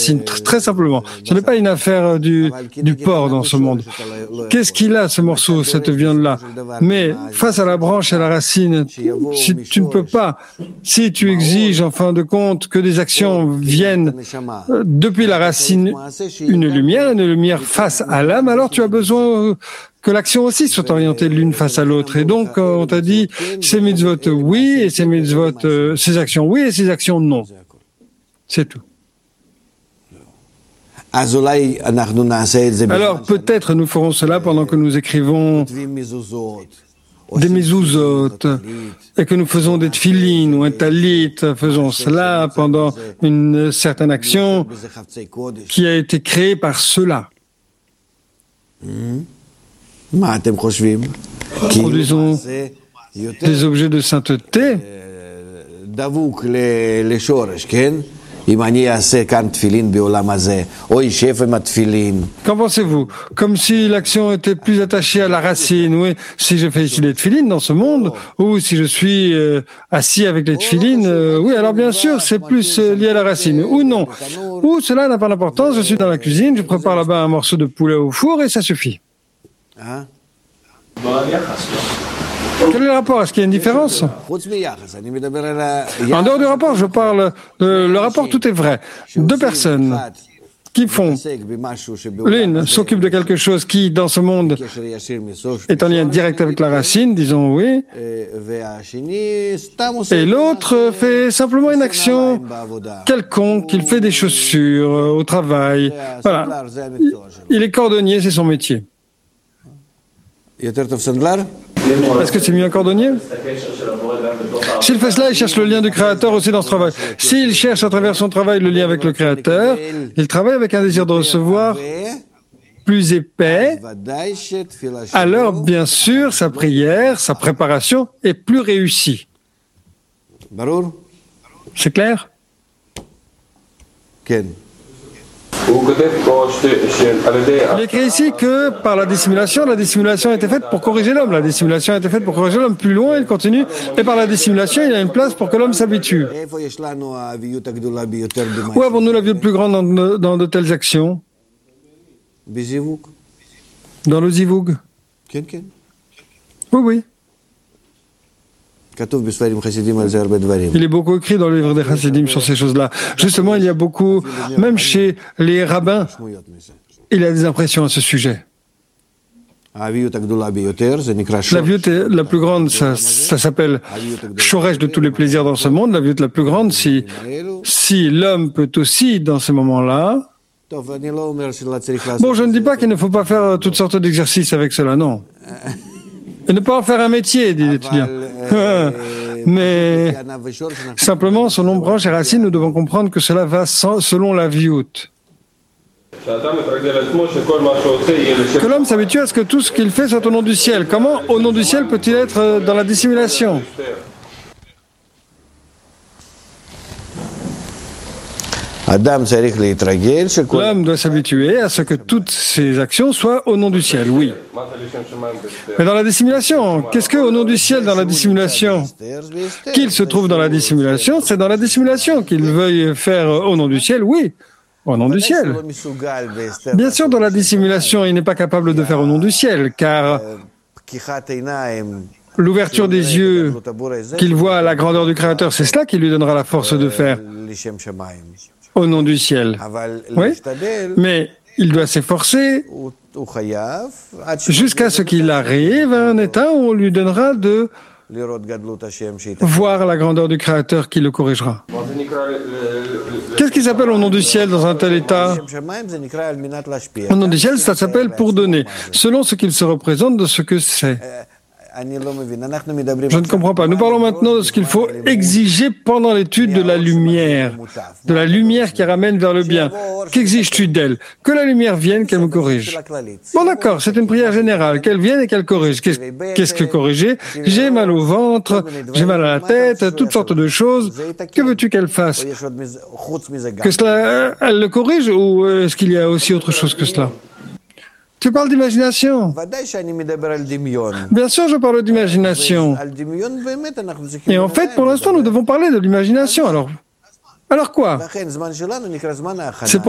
racine, très simplement. Ce n'est pas une affaire du porc dans ce monde. Qu'est-ce qu'il a, ce morceau, cette viande-là? Mais face à la branche et à la racine, si tu ne peux pas, si tu exiges en fin de compte que des actions viennent depuis la racine, une lumière face à l'âme, alors tu as besoin que l'action aussi soit orientée l'une face à l'autre. Et donc, on t'a dit, ces mitzvot oui, et ces mitzvot, ces actions oui, et ces actions non. C'est tout. Alors, peut-être nous ferons cela pendant que nous écrivons des mezuzot, et que nous faisons des tfilines ou un talit, faisons cela pendant une certaine action qui a été créée par cela. Produisons des objets de sainteté. Qu'en pensez-vous? Comme si l'action était plus attachée à la racine, oui. Si je fais ici des tefilines dans ce monde, ou si je suis assis avec les tefilines, oui, alors bien sûr, c'est plus lié à la racine. Ou non. Ou cela n'a pas d'importance, je suis dans la cuisine, je prépare là-bas un morceau de poulet au four et ça suffit. Quel est le rapport? Est-ce qu'il y a une différence? En dehors du rapport, je parle de le rapport, tout est vrai. Deux personnes qui font, l'une s'occupe de quelque chose qui, dans ce monde, est en lien direct avec la racine, disons oui, et l'autre fait simplement une action quelconque, il fait des chaussures au travail. Voilà. Il est cordonnier, c'est son métier. Est-ce que c'est mieux un cordonnier? S'il fait cela, il cherche le lien du Créateur aussi dans ce travail. S'il cherche à travers son travail le lien avec le Créateur, il travaille avec un désir de recevoir plus épais, alors bien sûr sa prière, sa préparation est plus réussie. C'est clair? Il écrit ici que par la dissimulation a été faite pour corriger l'homme. La dissimulation a été faite pour corriger l'homme. Plus loin, il continue. Et par la dissimulation, il y a une place pour que l'homme s'habitue. Où avons-nous la vie plus grande dans de telles actions? Dans le zivug. Oui, oui. Il est beaucoup écrit dans le livre des Chassidim sur ces choses-là. Justement, il y a beaucoup, même chez les rabbins, il y a des impressions à ce sujet. La viout la plus grande, ça s'appelle Shoresh de tous les plaisirs dans ce monde. La viout la plus grande, si l'homme peut aussi, dans ces moments-là. Bon, je ne dis pas qu'il ne faut pas faire toutes sortes d'exercices avec cela, non. Et ne pas en faire un métier, dit l'étudiant. Mais simplement, selon branche et racine, nous devons comprendre que cela va selon la viout. Que l'homme s'habitue à ce que tout ce qu'il fait soit au nom du ciel. Comment, au nom du ciel, peut-il être dans la dissimulation? L'homme doit s'habituer à ce que toutes ses actions soient au nom du ciel, oui. Mais dans la dissimulation, qu'est-ce que au nom du ciel dans la dissimulation? Qu'il se trouve dans la dissimulation, c'est dans la dissimulation qu'il veuille faire au nom du ciel, oui. Au nom du ciel. Bien sûr, dans la dissimulation, il n'est pas capable de faire au nom du ciel, car l'ouverture des yeux qu'il voit à la grandeur du Créateur, c'est cela qui lui donnera la force de faire au nom du ciel. Oui, mais il doit s'efforcer jusqu'à ce qu'il arrive à un état où on lui donnera de voir la grandeur du Créateur qui le corrigera. Qu'est-ce qui s'appelle au nom du ciel dans un tel état? Au nom du ciel, ça s'appelle pour donner, selon ce qu'il se représente de ce que c'est. Je ne comprends pas. Nous parlons maintenant de ce qu'il faut exiger pendant l'étude de la lumière qui ramène vers le bien. Qu'exiges-tu d'elle? Que la lumière vienne, qu'elle me corrige. Bon, d'accord, c'est une prière générale, qu'elle vienne et qu'elle corrige. Qu'est-ce que corriger? J'ai mal au ventre, j'ai mal à la tête, toutes sortes de choses. Que veux-tu qu'elle fasse? Que cela, elle le corrige ou est-ce qu'il y a aussi autre chose que cela? Tu parles d'imagination. Bien sûr, je parle d'imagination. Et en fait, pour l'instant, nous devons parler de l'imagination. Alors quoi? C'est